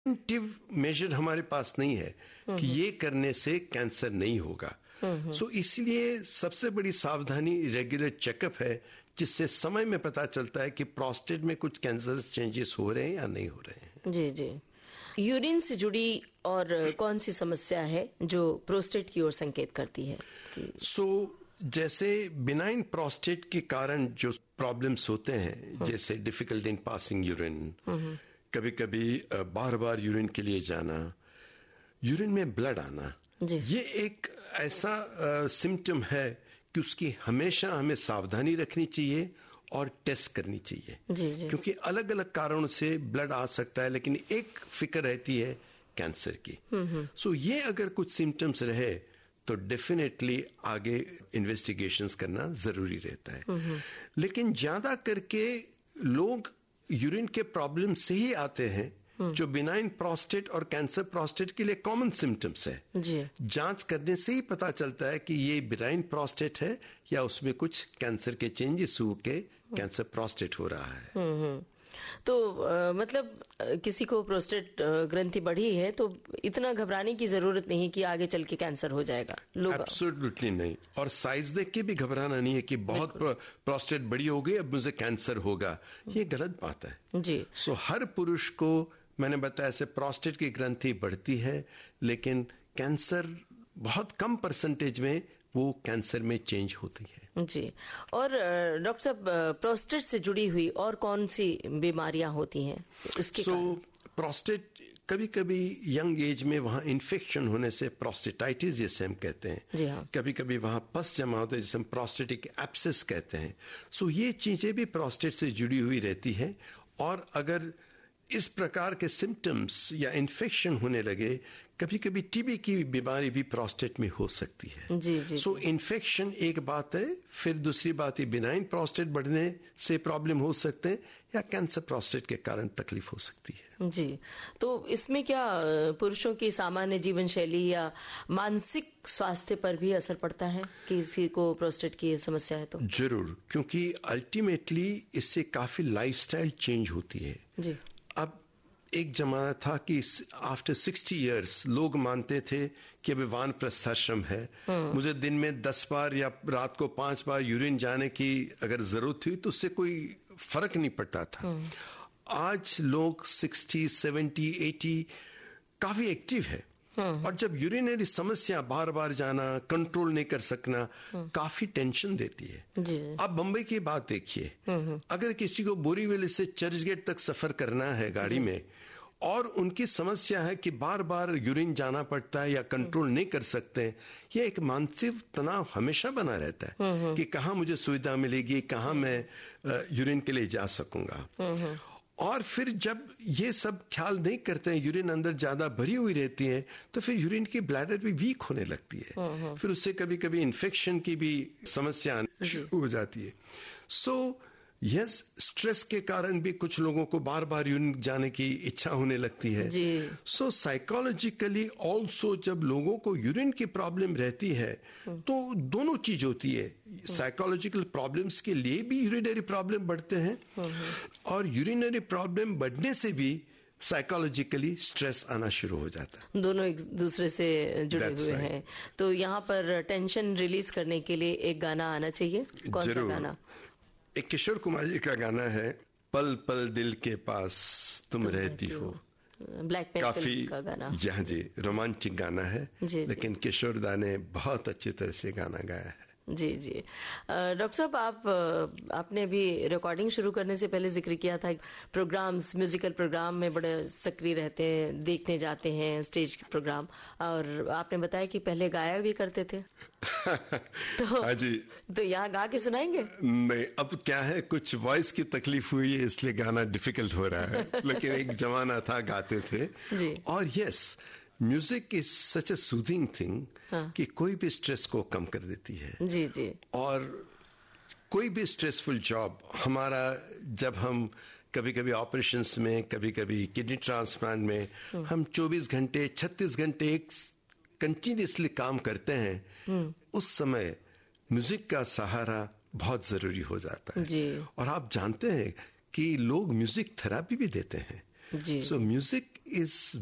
Preventive measure हमारे पास नहीं है कि ये करने से कैंसर नहीं होगा। सो इसलिए सबसे बड़ी सावधानी रेगुलर चेकअप है, जिससे समय में पता चलता है कि प्रोस्टेट में कुछ कैंसर चेंजेस हो रहे हैं या नहीं हो रहे हैं। जी जी। यूरिन से जुड़ी और कौन सी समस्या है जो प्रोस्टेट की ओर संकेत करती है? जैसे बिनाइन प्रोस्टेट के कारण जो प्रॉब्लम्स होते हैं, जैसे डिफिकल्ट इन पासिंग यूरिन, कभी कभी बार बार यूरिन के लिए जाना, यूरिन में ब्लड आना, ये एक ऐसा सिम्टम है कि उसकी हमेशा हमें सावधानी रखनी चाहिए और टेस्ट करनी चाहिए। जी। क्योंकि अलग अलग कारणों से ब्लड आ सकता है, लेकिन एक फिक्र रहती है कैंसर की। सो ये अगर कुछ सिम्टम्स रहे तो डेफिनेटली आगे इन्वेस्टिगेशंस करना जरूरी रहता है। लेकिन ज्यादा करके लोग यूरिन के प्रॉब्लम से ही आते हैं, जो बिनाइन प्रोस्टेट और कैंसर प्रोस्टेट के लिए कॉमन सिम्टम्स है। जांच करने से ही पता चलता है कि ये बिनाइन प्रोस्टेट है या उसमें कुछ कैंसर के चेंजेस होके कैंसर प्रोस्टेट हो रहा है। तो मतलब किसी को प्रोस्टेट ग्रंथि बढ़ी है तो इतना घबराने की जरूरत नहीं कि आगे चल के कैंसर हो जाएगा। लोग एब्सोल्युटली नहीं, और साइज देख के भी घबराना नहीं है कि बहुत प्रोस्टेट बड़ी हो गई अब मुझे कैंसर होगा, ये गलत बात है जी। सो हर पुरुष को मैंने बताया ऐसे प्रोस्टेट की ग्रंथि बढ़ती है, लेकिन कैंसर बहुत कम परसेंटेज में वो कैंसर में चेंज होती है। जी। और डॉक्टर साहब, प्रोस्टेट से जुड़ी हुई और कौन सी बीमारियां होती हैं उसके? प्रोस्टेट कभी कभी यंग एज में वहां इन्फेक्शन होने से प्रोस्टेटाइटिस जैसे हम कहते हैं, जी हाँ। कभी कभी वहां पस जमा होता है जिसे हम प्रोस्टेटिक एब्सेस कहते हैं। ये चीजें भी प्रोस्टेट से जुड़ी हुई रहती है, और अगर इस प्रकार के सिम्टम्स या इन्फेक्शन होने लगे, कभी कभी टीबी की बीमारी भी प्रोस्टेट में हो सकती है। जी। इन्फेक्शन एक बात है, फिर दूसरी बात ही बिनाइन प्रोस्टेट बढ़ने से प्रॉब्लम हो सकते हैं, या कैंसर प्रोस्टेट के कारण तकलीफ हो सकती है। जी। तो इसमें क्या पुरुषों की सामान्य जीवन शैली या मानसिक स्वास्थ्य पर भी असर पड़ता है किसी को प्रोस्टेट की समस्या है तो? जरूर, क्योंकि अल्टीमेटली इससे काफी लाइफस्टाइल चेंज होती है। जी। अब एक जमाना था कि आफ्टर 60 इयर्स लोग मानते थे कि अभी वानप्रस्थाश्रम है, मुझे दिन में 10 बार या रात को 5 बार यूरिन जाने की अगर जरूरत हुई तो उससे कोई फर्क नहीं पड़ता था। आज लोग 60, 70, 80 काफी एक्टिव है, और जब यूरिनरी समस्या बार बार जाना, कंट्रोल नहीं कर सकना, काफी टेंशन देती है। अब बंबई की बात देखिए, अगर किसी को बोरीवली से चर्चगेट तक सफर करना है गाड़ी में, और उनकी समस्या है कि बार बार यूरिन जाना पड़ता है या कंट्रोल नहीं कर सकते, ये एक मानसिक तनाव हमेशा बना रहता है कि कहाँ मुझे सुविधा मिलेगी, कहाँ मैं यूरिन के लिए जा सकूंगा। और फिर जब ये सब ख्याल नहीं करते हैं, यूरिन अंदर ज्यादा भरी हुई रहती है, तो फिर यूरिन की ब्लैडर भी वीक होने लगती है, फिर उससे कभी कभी इन्फेक्शन की भी समस्या शुरू हो जाती है। यस, स्ट्रेस के कारण भी कुछ लोगों को बार बार यूरिन जाने की इच्छा होने लगती है। साइकोलॉजिकली ऑल्सो जब लोगों को यूरिन की प्रॉब्लम रहती है तो दोनों चीज होती है, साइकोलॉजिकल प्रॉब्लम्स के लिए भी यूरिनरी प्रॉब्लम बढ़ते हैं, और यूरिनरी प्रॉब्लम बढ़ने से भी साइकोलॉजिकली स्ट्रेस आना शुरू हो जाता है। दोनों एक दूसरे से जुड़े हुए हैं। तो यहाँ पर टेंशन रिलीज करने के लिए एक गाना आना चाहिए। कौन सा गाना? एक किशोर कुमार जी का गाना है, पल पल दिल के पास तुम रहती हो। ब्लैक काफी का गाना। जी, रोमांटिक गाना है, लेकिन किशोर दा ने बहुत अच्छी तरह से गाना गाया है। जी जी। डॉक्टर साहब, आपने अभी रिकॉर्डिंग शुरू करने से पहले जिक्र किया था प्रोग्राम्स, म्यूजिकल प्रोग्राम में बड़े सक्रिय रहते हैं, देखने जाते हैं स्टेज प्रोग्राम, और आपने बताया कि पहले गाया भी करते थे। हाँ जी। तो यहाँ गा के सुनाएंगे? नहीं, अब क्या है, कुछ वॉइस की तकलीफ हुई है इसलिए गाना डिफिकल्ट हो रहा है, लेकिन एक जमाना था गाते थे जी। और yes, music is such A soothing thing कि कोई भी स्ट्रेस को कम कर देती है। जी जी। और कोई भी स्ट्रेसफुल जॉब हमारा, जब हम कभी कभी ऑपरेशंस में, कभी कभी किडनी ट्रांसप्लांट में, हम 24 घंटे 36 घंटे एक कंटिन्यूसली काम करते हैं, उस समय म्यूजिक का सहारा बहुत जरूरी हो जाता है जी। और आप जानते हैं कि लोग म्यूजिक थेरेपी भी देते हैं। जी। सो म्यूजिक इज